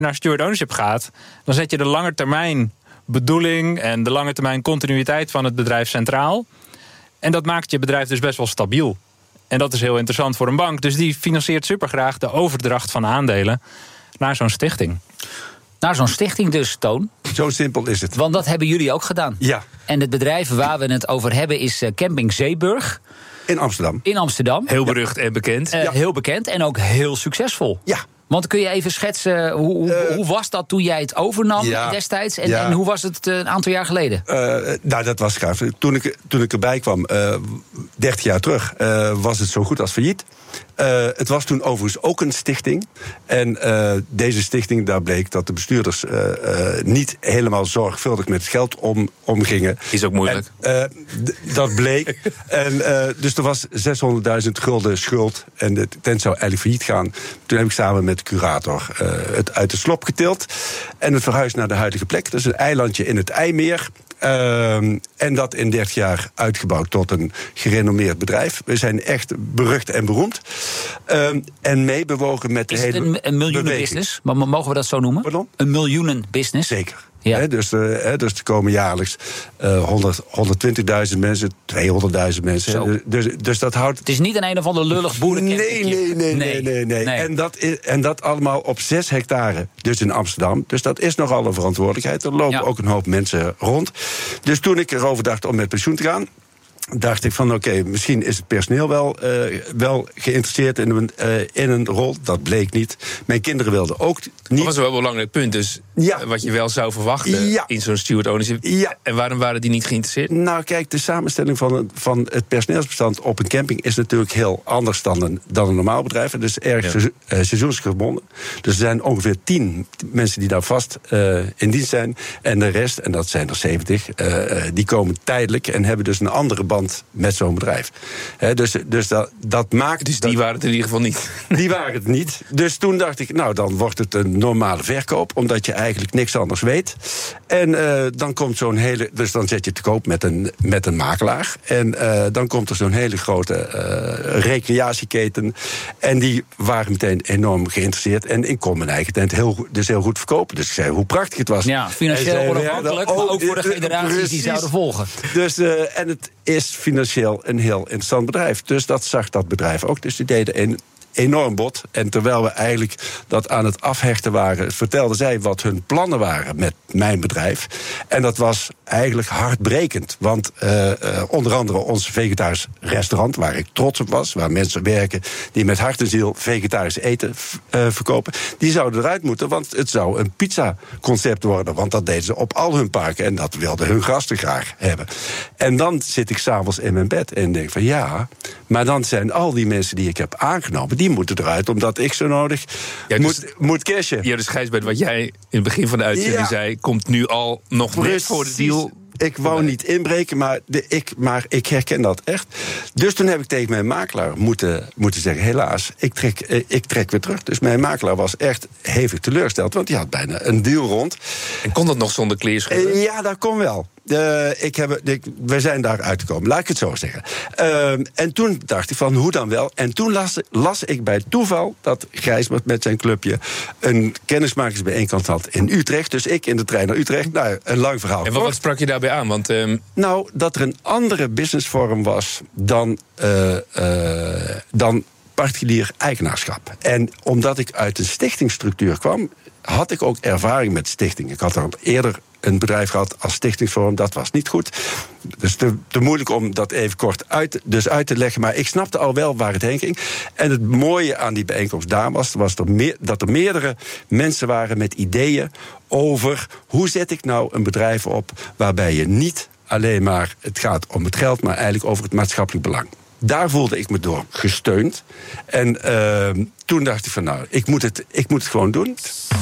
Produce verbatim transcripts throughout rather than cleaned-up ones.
naar steward ownership gaat, dan zet je de lange termijn bedoeling en de lange termijn continuïteit van het bedrijf centraal. En dat maakt je bedrijf dus best wel stabiel. En dat is heel interessant voor een bank. Dus die financiert supergraag de overdracht van aandelen naar zo'n stichting. Naar zo'n stichting dus, Toon. Zo simpel is het. Want dat hebben jullie ook gedaan. Ja. En het bedrijf waar we het over hebben is Camping Zeeburg. In Amsterdam. In Amsterdam. Heel berucht en bekend. Uh, ja. Heel bekend en ook heel succesvol. Ja. Want kun je even schetsen, hoe, hoe, uh, hoe was dat toen jij het overnam ja, destijds? En, ja. en hoe was het een aantal jaar geleden? Uh, nou, dat was gaaf. Toen ik, toen ik erbij kwam, uh, dertig jaar terug, uh, was het zo goed als failliet. Uh, het was toen overigens ook een stichting. En uh, deze stichting, daar bleek dat de bestuurders uh, uh, niet helemaal zorgvuldig met het geld om, omgingen. Is ook moeilijk. En, uh, d- dat bleek. en, uh, dus er was zeshonderdduizend gulden schuld. En de tent zou eigenlijk failliet gaan. Toen heb ik samen met de curator uh, het uit de slop getild. En het verhuisd naar de huidige plek. Dat is een eilandje in het IJmeer. Uh, en dat in dertig jaar uitgebouwd tot een gerenommeerd bedrijf. We zijn echt berucht en beroemd. Uh, en meebewogen met de is hele het een, een miljoenenbusiness? Maar mogen we dat zo noemen? Pardon? Een miljoenenbusiness? Zeker. Ja. He, dus, uh, dus er komen jaarlijks uh, honderd, honderdtwintigduizend mensen, tweehonderdduizend mensen. Dus, dus dat houdt. Het is niet een een of ander lullig boerencampingje. Nee, nee, nee, nee, nee, nee. nee. En, dat is, en dat allemaal op zes hectare, dus in Amsterdam. Dus dat is nogal een verantwoordelijkheid. Er lopen ja. ook een hoop mensen rond. Dus toen ik erover dacht om met pensioen te gaan, dacht ik van oké, okay, misschien is het personeel wel, uh, wel geïnteresseerd in een, uh, in een rol. Dat bleek niet. Mijn kinderen wilden ook niet. Dat was wel een belangrijk punt. Dus ja. wat je wel zou verwachten ja. in zo'n steward ownership. Ja. En waarom waren die niet geïnteresseerd? Nou kijk, de samenstelling van het, van het personeelsbestand op een camping is natuurlijk heel anders dan een, dan een normaal bedrijf. Het is erg ja. se, uh, seizoensgebonden. Dus er zijn ongeveer tien mensen die daar vast uh, in dienst zijn. En de rest, en dat zijn er zeventig, uh, die komen tijdelijk en hebben dus een andere band met zo'n bedrijf. He, dus dus dat, dat maakt. Dus die dat, waren het in ieder geval niet. Die waren het niet. Dus toen dacht ik, nou dan wordt het een normale verkoop, omdat je eigenlijk niks anders weet. En uh, dan komt zo'n hele. Dus dan zet je te koop met een, met een makelaar. En uh, dan komt er zo'n hele grote uh, recreatieketen. En die waren meteen enorm geïnteresseerd. En ik kon mijn eigen tent heel, dus heel goed verkopen. Dus ik zei hoe prachtig het was. Ja, financieel onafhankelijk, maar ook voor de generaties precies. die zouden volgen. Dus, uh, en het is financieel een heel interessant bedrijf. Dus dat zag dat bedrijf ook. Dus die deden een enorm bod. En terwijl we eigenlijk dat aan het afhechten waren, vertelden zij wat hun plannen waren met mijn bedrijf. En dat was eigenlijk hartbrekend. Want uh, uh, onder andere ons vegetarisch restaurant, waar ik trots op was, waar mensen werken die met hart en ziel vegetarisch eten uh, verkopen, die zouden eruit moeten, want het zou een pizza-concept worden. Want dat deden ze op al hun parken en dat wilden hun gasten graag hebben. En dan zit ik s'avonds in mijn bed en denk van ja, maar dan zijn al die mensen die ik heb aangenomen, die moeten eruit, omdat ik zo nodig ja, dus, moet, moet cashen. Ja, dus Gijsbert, wat jij in het begin van de uitzending ja. zei, komt nu al nog Precies. net voor de deal. Ik wou niet inbreken, maar, de, ik, maar ik herken dat echt. Dus toen heb ik tegen mijn makelaar moeten, moeten zeggen, helaas, ik trek, ik trek weer terug. Dus mijn makelaar was echt hevig teleurgesteld, want die had bijna een deal rond. En kon dat nog zonder kleerscheuren? Uh, ja, dat kon wel. Uh, ik heb, ik, we zijn daar uitgekomen, laat ik het zo zeggen. Uh, en toen dacht ik van, hoe dan wel? En toen las, las ik bij toeval dat Gijsbert met zijn clubje een kennismakingsbijeenkomst had in Utrecht. Dus ik in de trein naar Utrecht. Nou, een lang verhaal. En wat, wat sprak je daarbij aan? Want, um... Nou, dat er een andere businessvorm was dan, uh, uh, dan particulier eigenaarschap. En omdat ik uit een stichtingsstructuur kwam, had ik ook ervaring met stichtingen. Ik had al eerder een bedrijf gehad als stichtingsvorm, dat was niet goed. Dus te, te moeilijk om dat even kort uit, dus uit te leggen. Maar ik snapte al wel waar het heen ging. En het mooie aan die bijeenkomst daar was, was er meer, dat er meerdere mensen waren met ideeën over hoe zet ik nou een bedrijf op waarbij je niet alleen maar het gaat om het geld, maar eigenlijk over het maatschappelijk belang. Daar voelde ik me door gesteund. En uh, toen dacht ik van nou, ik moet het, ik moet het gewoon doen.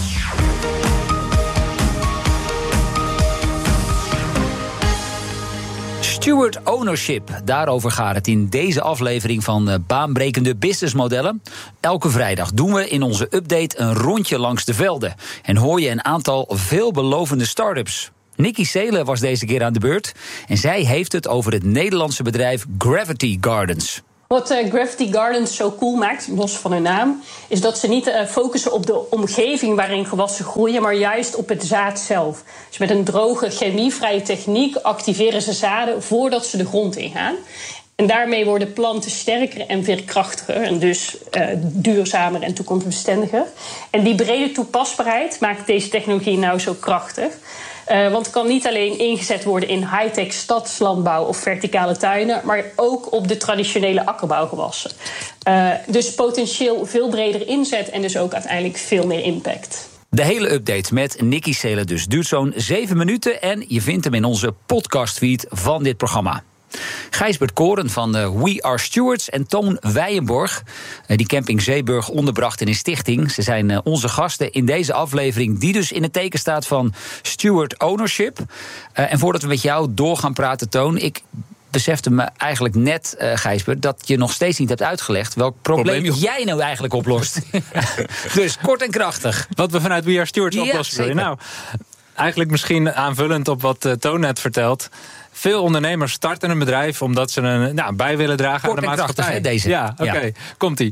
Steward ownership, daarover gaat het in deze aflevering van Baanbrekende Businessmodellen. Elke vrijdag doen we in onze update een rondje langs de velden. En hoor je een aantal veelbelovende start-ups. Nikki Seelen was deze keer aan de beurt. En zij heeft het over het Nederlandse bedrijf Gravity Gardens. Wat uh, Gravity Gardens zo cool maakt, los van hun naam, is dat ze niet uh, focussen op de omgeving waarin gewassen groeien, maar juist op het zaad zelf. Dus met een droge, chemievrije techniek activeren ze zaden voordat ze de grond ingaan. En daarmee worden planten sterker en veerkrachtiger en dus uh, duurzamer en toekomstbestendiger. En die brede toepasbaarheid maakt deze technologie nou zo krachtig. Uh, want het kan niet alleen ingezet worden in high-tech stadslandbouw of verticale tuinen, maar ook op de traditionele akkerbouwgewassen. Uh, dus potentieel veel breder inzet en dus ook uiteindelijk veel meer impact. De hele update met Nikki Seelen dus duurt zo'n zeven minuten en je vindt hem in onze podcastfeed van dit programma. Gijsbert Koren van We Are Stewards en Toon Weijenborg, die Camping Zeeburg onderbracht in een stichting. Ze zijn onze gasten in deze aflevering, die dus in het teken staat van steward ownership. En voordat we met jou door gaan praten, Toon, ik besefte me eigenlijk net, uh, Gijsbert, dat je nog steeds niet hebt uitgelegd welk probleem, probleem jij nou eigenlijk oplost. Dus kort en krachtig. Wat we vanuit We Are Stewards ja, oplossen. Zeker. Nou, eigenlijk misschien aanvullend op wat uh, Toon net vertelt. Veel ondernemers starten een bedrijf omdat ze een nou, bij willen dragen kort aan de maatschappij. Krachtig, hè, deze. Ja, oké. Okay. Ja. Komt-ie.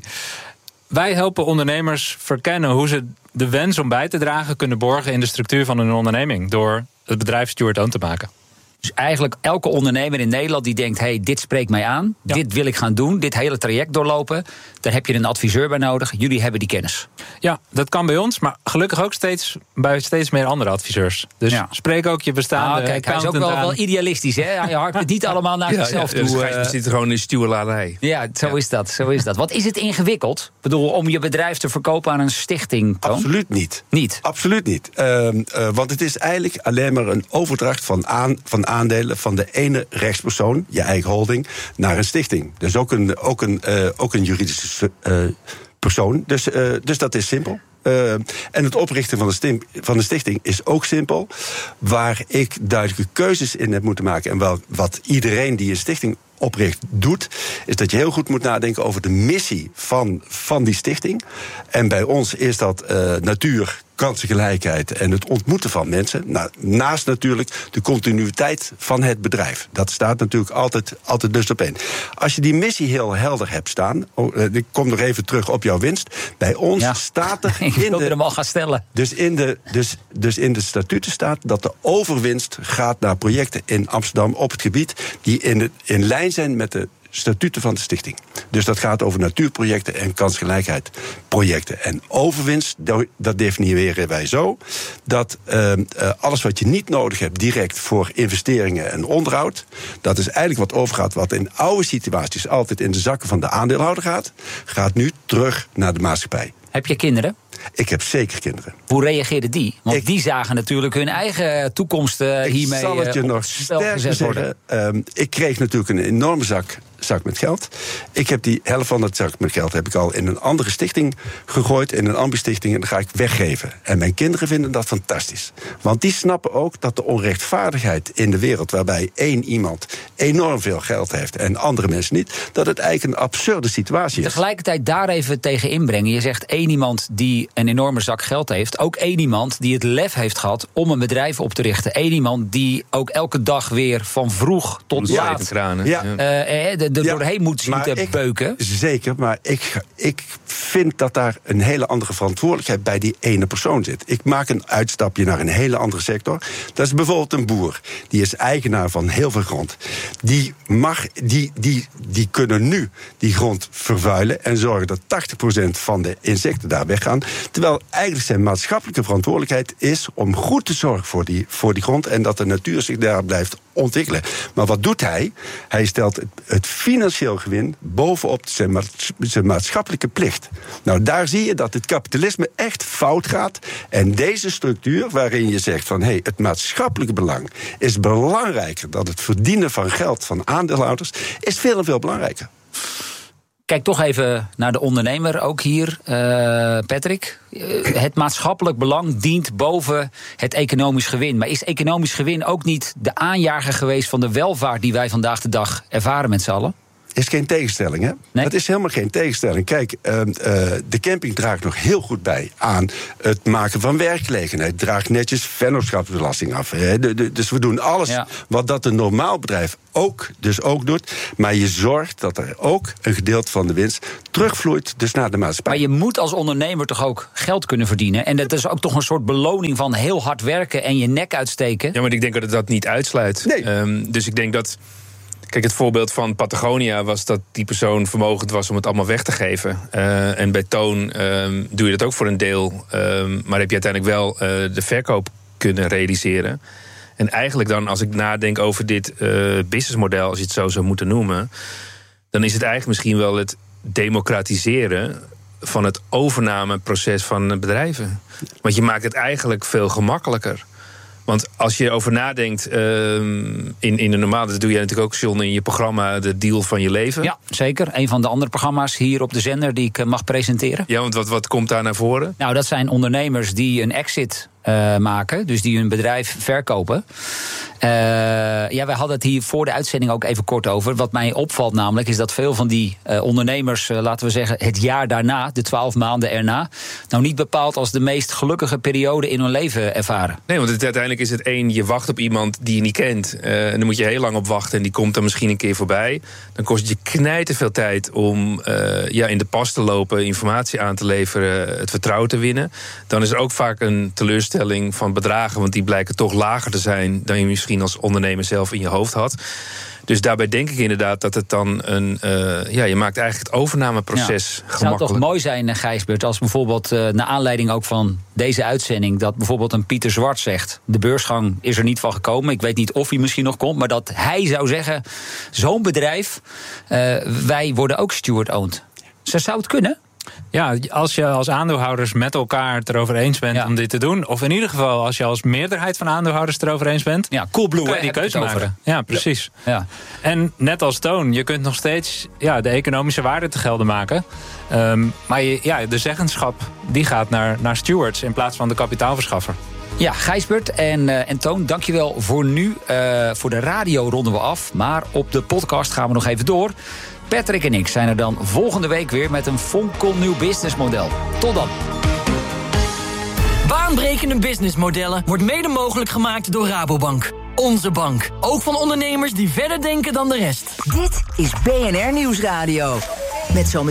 Wij helpen ondernemers verkennen hoe ze de wens om bij te dragen kunnen borgen in de structuur van hun onderneming door het bedrijf steward-owned te maken. Dus eigenlijk elke ondernemer in Nederland die denkt, hey, dit spreekt mij aan, ja. dit wil ik gaan doen, dit hele traject doorlopen, daar heb je een adviseur bij nodig. Jullie hebben die kennis. Ja, dat kan bij ons, maar gelukkig ook steeds bij steeds meer andere adviseurs. Dus ja. spreek ook je bestaande. Ah, kijk, hij is ook wel, wel idealistisch, hè? Hij harkt het niet allemaal naar ja, zichzelf ja, toe. Dus hij zit gewoon in de stuurladerij. Ja, zo ja. is dat. Zo is dat. Wat is het ingewikkeld? Ik bedoel, om je bedrijf te verkopen aan een stichting? Toon? Absoluut niet. Niet? Absoluut niet. Uh, uh, want het is eigenlijk alleen maar een overdracht van, aan, van aandelen van de ene rechtspersoon, je eigen holding, naar een stichting. Dus ook een, ook een, uh, ook een juridische uh, persoon. Dus, uh, dus dat is simpel. Uh, en het oprichten van de, stim, van de stichting is ook simpel. Waar ik duidelijke keuzes in heb moeten maken. En wel wat iedereen die een stichting opricht doet, is dat je heel goed moet nadenken over de missie van, van die stichting. En bij ons is dat uh, natuur, kansengelijkheid en het ontmoeten van mensen. Nou, naast natuurlijk de continuïteit van het bedrijf. Dat staat natuurlijk altijd, altijd dus op één. Als je die missie heel helder hebt staan, oh, ik kom nog even terug op jouw winst. Bij ons ja. staat er ik in wilde de, hem al gaan stellen. Dus in de, dus, dus in de statuten staat dat de overwinst gaat naar projecten in Amsterdam op het gebied die in, de, in lijn zijn met de statuten van de stichting. Dus dat gaat over natuurprojecten en kansgelijkheidprojecten. En overwinst, dat definiëren wij zo, dat uh, alles wat je niet nodig hebt direct voor investeringen en onderhoud, dat is eigenlijk wat overgaat, wat in oude situaties altijd in de zakken van de aandeelhouder gaat, gaat nu terug naar de maatschappij. Heb je kinderen? Ik heb zeker kinderen. Hoe reageerden die? Want ik, die zagen natuurlijk hun eigen toekomst uh, hiermee zal het je uh, nog sterker zeggen. Um, ik kreeg natuurlijk een enorme zak, zak met geld. Ik heb die helft van dat zak met geld heb ik al in een andere stichting gegooid, in een ambi-stichting, en dat ga ik weggeven. En mijn kinderen vinden dat fantastisch. Want die snappen ook dat de onrechtvaardigheid in de wereld, waarbij één iemand enorm veel geld heeft en andere mensen niet, dat het eigenlijk een absurde situatie is. Tegelijkertijd daar even tegen inbrengen. Je zegt één iemand die een enorme zak geld heeft, ook één iemand die het lef heeft gehad om een bedrijf op te richten. Eén iemand die ook elke dag weer van vroeg tot laat ja. ja. uh, er ja. doorheen moet zien te ik, beuken. Zeker, maar ik, ik vind dat daar een hele andere verantwoordelijkheid bij die ene persoon zit. Ik maak een uitstapje naar een hele andere sector. Dat is bijvoorbeeld een boer. Die is eigenaar van heel veel grond. Die, mag, die, die, die kunnen nu die grond vervuilen en zorgen dat tachtig procent van de insecten daar weggaan. Terwijl eigenlijk zijn maatschappelijke verantwoordelijkheid is om goed te zorgen voor die, voor die grond en dat de natuur zich daar blijft ontwikkelen. Maar wat doet hij? Hij stelt het, het financieel gewin bovenop zijn, ma- zijn maatschappelijke plicht. Nou, daar zie je dat het kapitalisme echt fout gaat. En deze structuur waarin je zegt van hé, hey, het maatschappelijke belang is belangrijker dan het verdienen van geld van aandeelhouders, is veel en veel belangrijker. Kijk toch even naar de ondernemer, ook hier, uh, Patrick. Uh, het maatschappelijk belang dient boven het economisch gewin. Maar is economisch gewin ook niet de aanjager geweest van de welvaart die wij vandaag de dag ervaren met z'n allen? is geen tegenstelling, hè? Nee? Dat is helemaal geen tegenstelling. Kijk, uh, uh, de camping draagt nog heel goed bij aan het maken van werkgelegenheid. Draagt netjes vennootschapsbelasting af. Hè? De, de, dus we doen alles ja. wat dat een normaal bedrijf ook, dus ook doet. Maar je zorgt dat er ook een gedeelte van de winst terugvloeit dus naar de maatschappij. Maar je moet als ondernemer toch ook geld kunnen verdienen. En dat is ook toch een soort beloning van heel hard werken en je nek uitsteken. Ja, maar ik denk dat het dat niet uitsluit. Nee. Um, dus ik denk dat... Kijk, het voorbeeld van Patagonia was dat die persoon vermogend was om het allemaal weg te geven. Uh, en bij Toon um, doe je dat ook voor een deel. Um, maar heb je uiteindelijk wel uh, de verkoop kunnen realiseren. En eigenlijk dan, als ik nadenk over dit uh, businessmodel, als je het zo zou moeten noemen, dan is het eigenlijk misschien wel het democratiseren van het overnameproces van bedrijven. Want je maakt het eigenlijk veel gemakkelijker. Want als je over nadenkt, uh, in, in de normale, dat doe jij natuurlijk ook, John, in je programma De Deal van je leven. Ja, zeker. Een van de andere programma's hier op de zender die ik mag presenteren. Ja, want wat, wat komt daar naar voren? Nou, dat zijn ondernemers die een exit uh, maken, dus die hun bedrijf verkopen. Uh, ja, wij hadden het hier voor de uitzending ook even kort over. Wat mij opvalt namelijk is dat veel van die uh, ondernemers, uh, laten we zeggen, het jaar daarna, de twaalf maanden erna, nou niet bepaald als de meest gelukkige periode in hun leven ervaren. Nee, want het, uiteindelijk is het één, je wacht op iemand die je niet kent. Uh, en dan moet je heel lang op wachten en die komt dan misschien een keer voorbij. Dan kost het je knijterveel tijd om uh, ja, in de pas te lopen, informatie aan te leveren, het vertrouwen te winnen. Dan is er ook vaak een teleurstelling van bedragen, want die blijken toch lager te zijn dan je misschien als ondernemer zelf in je hoofd had. Dus daarbij denk ik inderdaad dat het dan een... Uh, ja, je maakt eigenlijk het overnameproces ja. gemakkelijk. Zou het toch mooi zijn, Gijsbert, als bijvoorbeeld uh, naar aanleiding ook van deze uitzending, dat bijvoorbeeld een Pieter Zwart zegt, de beursgang is er niet van gekomen, ik weet niet of hij misschien nog komt, maar dat hij zou zeggen, zo'n bedrijf, uh, wij worden ook steward-owned. Zou het kunnen? Ja, als je als aandeelhouders met elkaar het erover eens bent ja. om dit te doen, of in ieder geval als je als meerderheid van aandeelhouders het erover eens bent, ja, Coolblue, kan je die keuze maken. Ja, precies. Ja. En net als Toon, je kunt nog steeds ja, de economische waarde te gelden maken. Um, maar je, ja, de zeggenschap die gaat naar, naar stewards in plaats van de kapitaalverschaffer. Ja, Gijsbert en, uh, en Toon, dankjewel voor nu. Uh, voor de radio ronden we af, maar op de podcast gaan we nog even door. Patrick en ik zijn er dan volgende week weer met een fonkelnieuw businessmodel. Tot dan. Baanbrekende businessmodellen wordt mede mogelijk gemaakt door Rabobank. Onze bank. Ook van ondernemers die verder denken dan de rest. Dit is B N R Nieuwsradio. Met zo'n